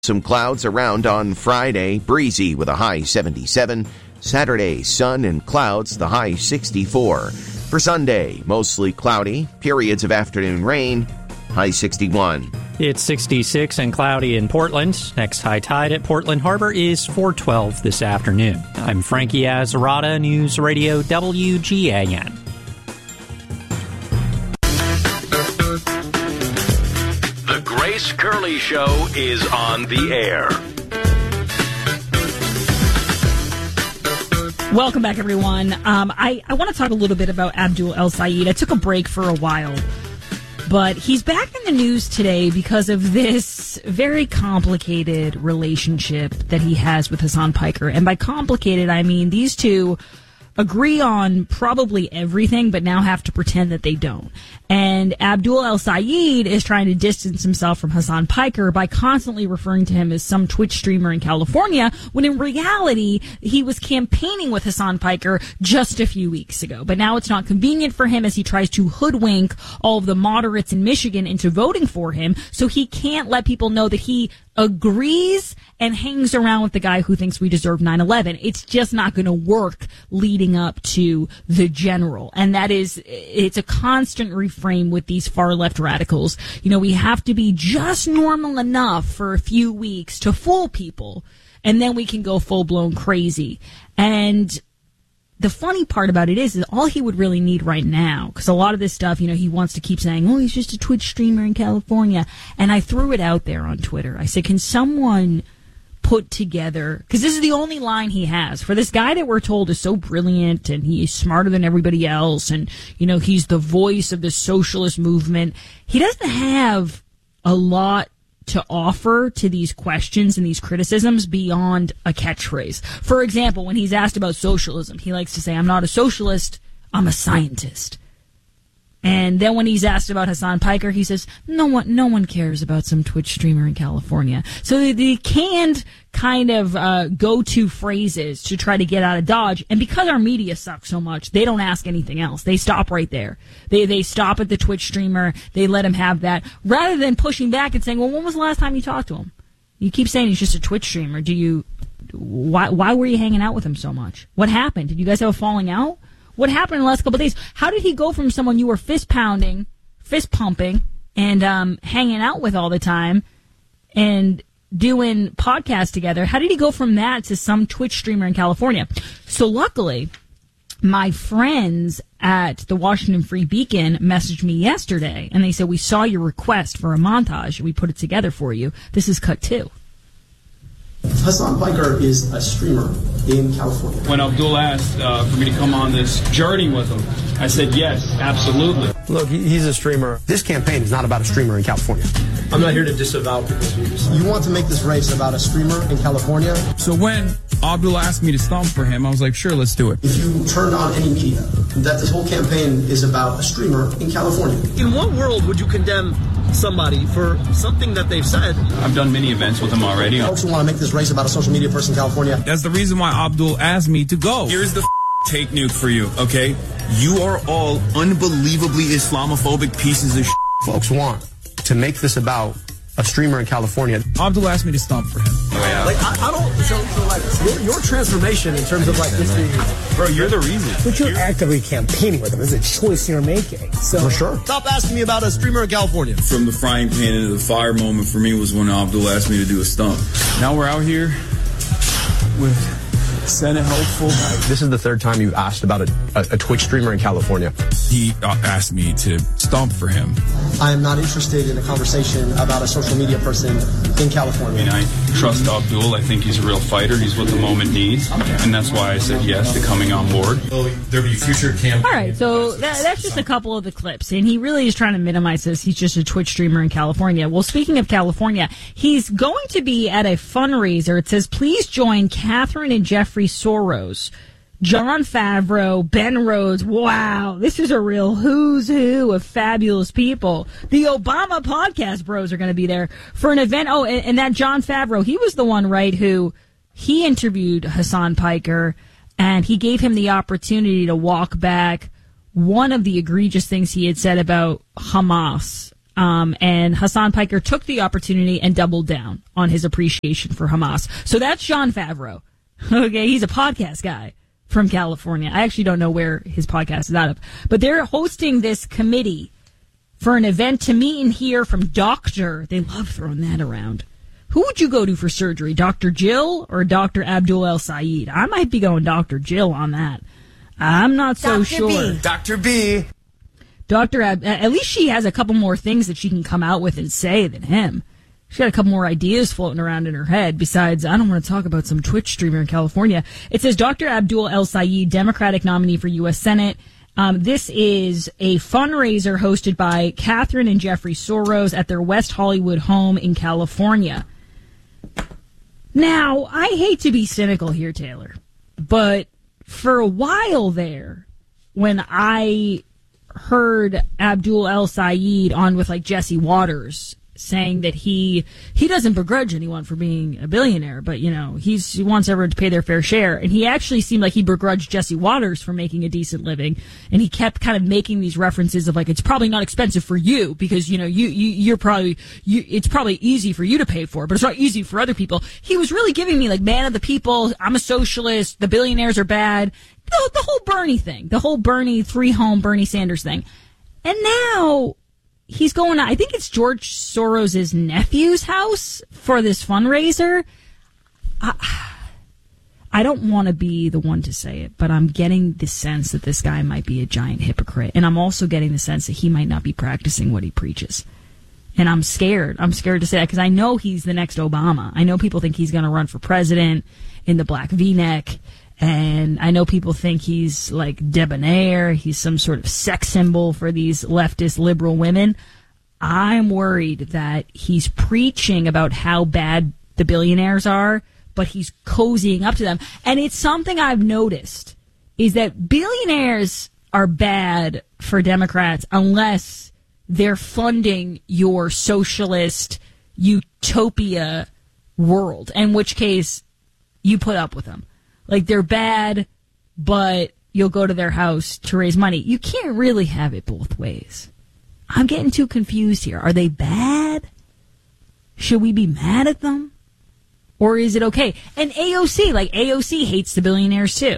Some clouds around on Friday, breezy with a high 77. Saturday, sun and clouds, the high 64. For Sunday, mostly cloudy, periods of afternoon rain, high 61. It's 66 and cloudy in Portland. Next high tide at Portland Harbor is 4:12 this afternoon. I'm Frankie Azzarata, News Radio WGAN. The Grace Curley Show is on the air. Welcome back, everyone. I want to talk a little bit about Abdul El-Sayed. I took a break for a while, but he's back in the news today because of this very complicated relationship that he has with Hasan Piker. And by complicated, I mean these two agree on probably everything, but now have to pretend that they don't. And Abdul El-Sayed is trying to distance himself from Hasan Piker by constantly referring to him as some Twitch streamer in California, when in reality, he was campaigning with Hasan Piker just a few weeks ago. But now it's not convenient for him as he tries to hoodwink all of the moderates in Michigan into voting for him, so he can't let people know that he agrees and hangs around with the guy who thinks we deserve 9/11. It's just not going to work leading up to the general. And it's a constant refrain with these far left radicals. You know, we have to be just normal enough for a few weeks to fool people, and then we can go full blown crazy. And the funny part about it is all he would really need right now, because a lot of this stuff, you know, he wants to keep saying, oh, he's just a Twitch streamer in California. And I threw it out there on Twitter. I said, can someone put together, because this is the only line he has for this guy that we're told is so brilliant and he is smarter than everybody else, and, you know, he's the voice of the socialist movement. He doesn't have a lot to offer to these questions and these criticisms beyond a catchphrase. For example, when he's asked about socialism, he likes to say, I'm not a socialist, I'm a scientist. And then when he's asked about Hasan Piker, he says, no one cares about some Twitch streamer in California. So the canned kind of go-to phrases to try to get out of Dodge. And because our media sucks so much, they don't ask anything else. They stop right there. They stop at the Twitch streamer. They let him have that, rather than pushing back and saying, well, when was the last time you talked to him? You keep saying he's just a Twitch streamer. Why were you hanging out with him so much? What happened? Did you guys have a falling out? What happened in the last couple of days? How did he go from someone you were fist pumping, and hanging out with all the time and doing podcasts together? How did he go from that to some Twitch streamer in California? So luckily, my friends at the Washington Free Beacon messaged me yesterday, and they said, we saw your request for a montage. We put it together for you. This is cut 2. Hasan Piker is a streamer in California. When Abdul asked for me to come on this journey with him, I said yes, absolutely. Look, he's a streamer. This campaign is not about a streamer in California. I'm not here to disavow people's views. You want to make this race about a streamer in California? So when Abdul asked me to stomp for him, I was like, sure, let's do it. If you turn on any media, that this whole campaign is about a streamer in California. In what world would you condemn somebody for something that they've said? I've done many events with him already. Folks who want to make this race about a social media person in California. That's the reason why Abdul asked me to go. Here's the take nuke for you, okay? You are all unbelievably Islamophobic pieces of Folks want to make this about a streamer in California. Abdul asked me to stomp for him. Like, I don't, so like, your transformation in terms of like this being... Bro, you're the reason. But you're actively campaigning with him. It's a choice you're making. So for sure. Stop asking me about a streamer in California. From the frying pan into the fire moment for me was when Abdul asked me to do a stump. Now we're out here with Senate hopeful. This is the third time you've asked about a Twitch streamer in California. He asked me to stomp for him. I am not interested in a conversation about a social media person in California. I mean, I trust Abdul. I think he's a real fighter. He's what the moment needs. And that's why I said yes to coming on board. Will there be future campaigns? All right, so that's just a couple of the clips. And he really is trying to minimize this. He's just a Twitch streamer in California. Well, speaking of California, he's going to be at a fundraiser. It says, please join Catherine and Jeffrey Soros, Jon Favreau, Ben Rhodes. Wow, this is a real who's who of fabulous people. The Obama podcast bros are going to be there for an event. Oh, and that Jon Favreau, he was the one, right, who he interviewed Hasan Piker, and he gave him the opportunity to walk back one of the egregious things he had said about Hamas. And Hassan Piker took the opportunity and doubled down on his appreciation for Hamas. So that's Jon Favreau. Okay, he's a podcast guy from California. I actually don't know where his podcast is out of. But they're hosting this committee for an event to meet and hear from Dr. They love throwing that around. Who would you go to for surgery, Dr. Jill or Dr. Abdul El Sayed? I might be going Dr. Jill on that. I'm not so sure. Dr. B. At least she has a couple more things that she can come out with and say than him. She's got a couple more ideas floating around in her head besides, I don't want to talk about some Twitch streamer in California. It says Dr. Abdul El Sayed, Democratic nominee for U.S. Senate. This is a fundraiser hosted by Catherine and Jeffrey Soros at their West Hollywood home in California. Now, I hate to be cynical here, Taylor, but for a while there, when I heard Abdul El Sayed on with like Jesse Waters saying that he doesn't begrudge anyone for being a billionaire, but he wants everyone to pay their fair share. And he actually seemed like he begrudged Jesse Waters for making a decent living. And he kept kind of making these references of like, it's probably not expensive for you because, it's probably easy for you to pay for, but it's not easy for other people. He was really giving me like man of the people. I'm a socialist. The billionaires are bad. The whole Bernie thing, the whole Bernie 3-home Bernie Sanders thing. And now he's going to, I think it's George Soros' nephew's house for this fundraiser. I don't want to be the one to say it, but I'm getting the sense that this guy might be a giant hypocrite. And I'm also getting the sense that he might not be practicing what he preaches. And I'm scared. I'm scared to say that because I know he's the next Obama. I know people think he's going to run for president in the black V-neck. And I know people think he's like debonair. He's some sort of sex symbol for these leftist liberal women. I'm worried that he's preaching about how bad the billionaires are, but he's cozying up to them. And it's something I've noticed is that billionaires are bad for Democrats unless they're funding your socialist utopia world, in which case you put up with them. Like, they're bad, but you'll go to their house to raise money. You can't really have it both ways. I'm getting too confused here. Are they bad? Should we be mad at them? Or is it okay? And AOC hates the billionaires too.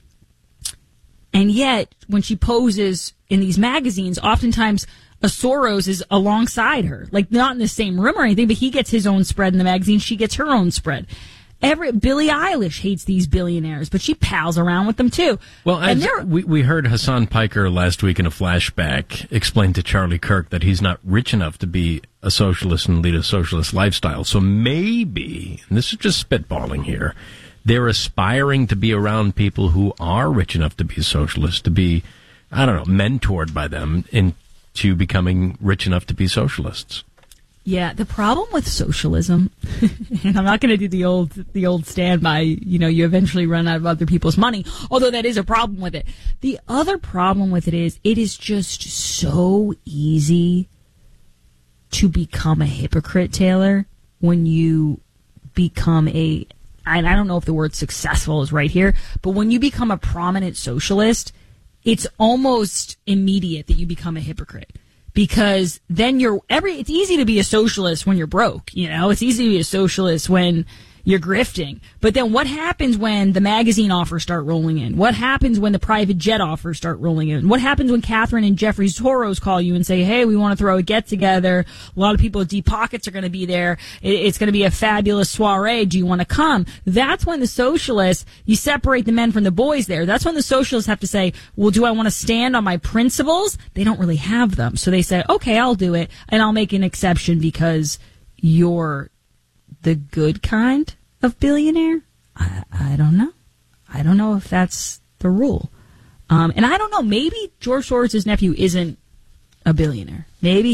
And yet, when she poses in these magazines, oftentimes a Soros is alongside her. Like, not in the same room or anything, but he gets his own spread in the magazine. She gets her own spread. Billie Eilish hates these billionaires, but she pals around with them too. Well, we heard Hassan Piker last week in a flashback explain to Charlie Kirk that he's not rich enough to be a socialist and lead a socialist lifestyle. So maybe, and this is just spitballing here, they're aspiring to be around people who are rich enough to be a socialist, to be, mentored by them into becoming rich enough to be socialists. Yeah, the problem with socialism, and I'm not going to do the old standby, you eventually run out of other people's money, although that is a problem with it. The other problem with it is just so easy to become a hypocrite, Taylor, when you become and I don't know if the word successful is right here, but when you become a prominent socialist, it's almost immediate that you become a hypocrite. Because then it's easy to be a socialist when you're broke, it's easy to be a socialist when you're grifting. But then what happens when the magazine offers start rolling in? What happens when the private jet offers start rolling in? What happens when Catherine and Jeffrey Soros call you and say, hey, we want to throw a get together. A lot of people with deep pockets are going to be there. It's going to be a fabulous soiree. Do you want to come? That's when the socialists, you separate the men from the boys there. That's when the socialists have to say, well, do I want to stand on my principles? They don't really have them. So they say, okay, I'll do it. And I'll make an exception because you're the good kind of billionaire? I don't know. I don't know if that's the rule. And I don't know. Maybe George Soros' nephew isn't a billionaire. Maybe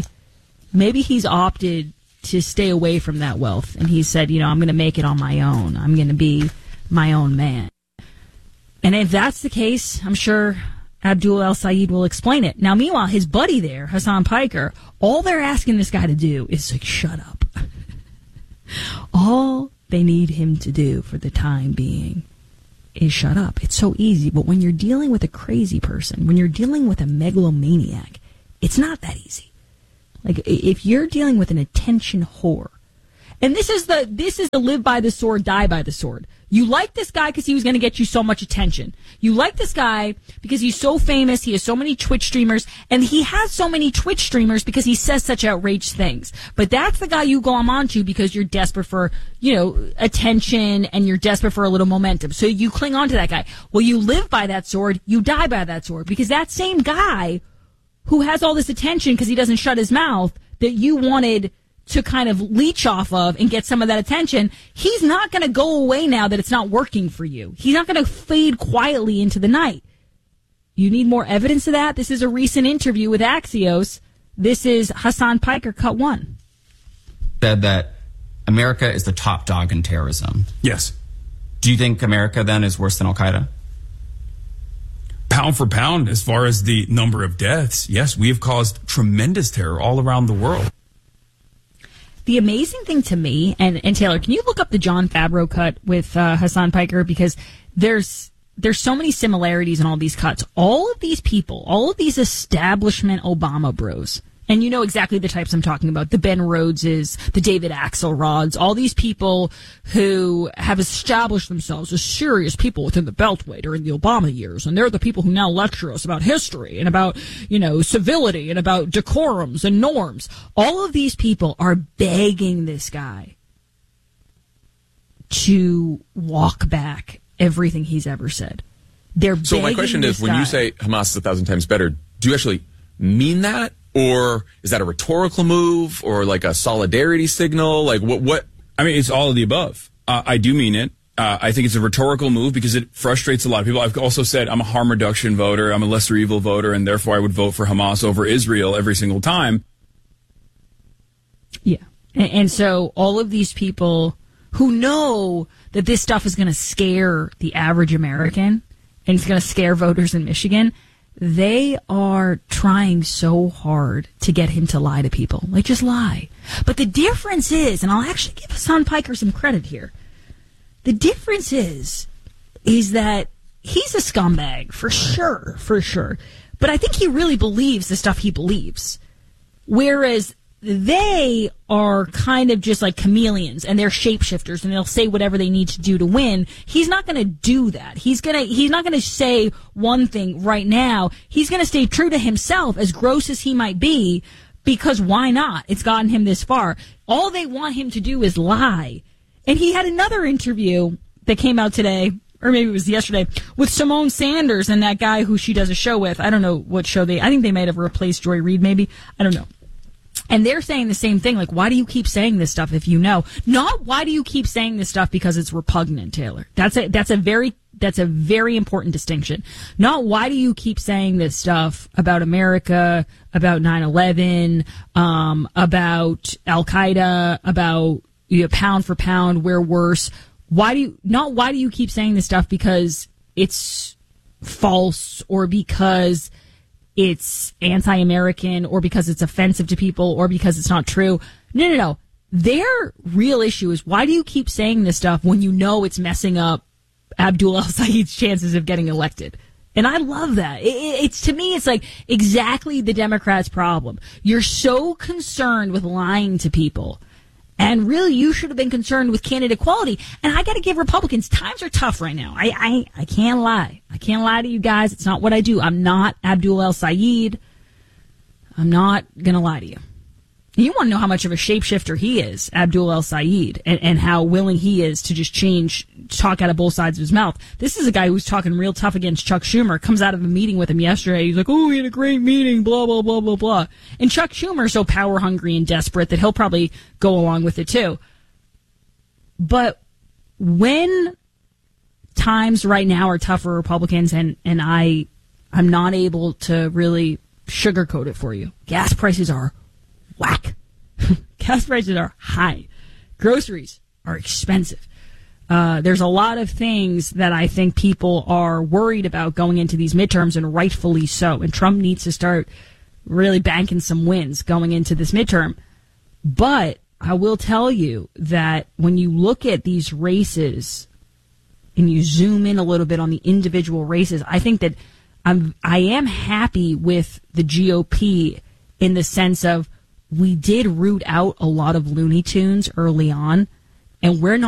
he's opted to stay away from that wealth. And he said, I'm going to make it on my own. I'm going to be my own man. And if that's the case, I'm sure Abdul El Sayed will explain it. Now, meanwhile, his buddy there, Hassan Piker, all they're asking this guy to do is like, shut up. All they need him to do for the time being is shut up. It's so easy. But when you're dealing with a crazy person, when you're dealing with a megalomaniac, it's not that easy. Like, if you're dealing with an attention whore, and this is the live by the sword, die by the sword. You like this guy because he was going to get you so much attention. You like this guy because he's so famous. He has so many Twitch streamers, and he has so many Twitch streamers because he says such outrageous things. But that's the guy you glom onto because you're desperate for, attention, and you're desperate for a little momentum. So you cling on to that guy. Well, you live by that sword. You die by that sword, because that same guy who has all this attention because he doesn't shut his mouth that you wanted to kind of leech off of and get some of that attention, he's not going to go away now that it's not working for you. He's not going to fade quietly into the night. You need more evidence of that? This is a recent interview with Axios. This is Hasan Piker, cut 1. Said that America is the top dog in terrorism. Yes. Do you think America then is worse than Al-Qaeda? Pound for pound, as far as the number of deaths, yes, we have caused tremendous terror all around the world. The amazing thing to me, and Taylor, can you look up the Jon Favreau cut with Hasan Piker? Because there's so many similarities in all these cuts. All of these people, all of these establishment Obama bros, and you know exactly the types I'm talking about, the Ben Rhodeses, the David Axelrods, all these people who have established themselves as serious people within the Beltway during the Obama years, and they're the people who now lecture us about history and about, civility and about decorums and norms. All of these people are begging this guy to walk back everything he's ever said. So my question is, when you say Hamas is 1,000 times better, do you actually mean that? Or is that a rhetorical move or like a solidarity signal? Like what? I mean, it's all of the above. I do mean it. I think it's a rhetorical move because it frustrates a lot of people. I've also said I'm a harm reduction voter. I'm a lesser evil voter, and therefore I would vote for Hamas over Israel every single time. Yeah. And so all of these people who know that this stuff is going to scare the average American and it's going to scare voters in Michigan, they are trying so hard to get him to lie to people. Like, just lie. But the difference is, and I'll actually give Hasan Piker some credit here, the difference is that he's a scumbag, for sure. But I think he really believes the stuff he believes. Whereas they are kind of just like chameleons, and they're shapeshifters, and they'll say whatever they need to do to win. He's not going to do that. He's not going to say one thing right now. He's going to stay true to himself, as gross as he might be, because why not? It's gotten him this far. All they want him to do is lie. And he had another interview that came out today, or maybe it was yesterday, with Simone Sanders and that guy who she does a show with. I don't know what show I think they might have replaced Joy Reid, maybe. I don't know. And they're saying the same thing, like, why do you keep saying this stuff if you know? Not why do you keep saying this stuff because it's repugnant, Taylor. That's a very important distinction. Not why do you keep saying this stuff about America, about 9/11, about Al-Qaeda, about pound for pound, we're worse. Why do you keep saying this stuff because it's false, or because it's anti-American, or because it's offensive to people, or because it's not true? No. Their real issue is, why do you keep saying this stuff when you know it's messing up Abdul El-Sayed's chances of getting elected? And I love that. It's to me, it's like exactly the Democrats' problem. You're so concerned with lying to people. And really, you should have been concerned with candidate quality. And I got to give Republicans, times are tough right now. I can't lie. I can't lie to you guys. It's not what I do. I'm not Abdul El-Sayed. I'm not going to lie to you. You want to know how much of a shapeshifter he is, Abdul El-Sayed, and how willing he is to just talk out of both sides of his mouth. This is a guy who's talking real tough against Chuck Schumer, comes out of a meeting with him yesterday. He's like, oh, we had a great meeting, blah, blah, blah, blah, blah. And Chuck Schumer's so power hungry and desperate that he'll probably go along with it too. But when times right now are tough for Republicans, and I'm not able to really sugarcoat it for you. Gas prices are whack. Gas prices are high. Groceries are expensive. There's a lot of things that I think people are worried about going into these midterms, and rightfully so. And Trump needs to start really banking some wins going into this midterm. But I will tell you that when you look at these races and you zoom in a little bit on the individual races, I think that I am happy with the GOP in the sense of we did root out a lot of Looney Tunes early on, and we're not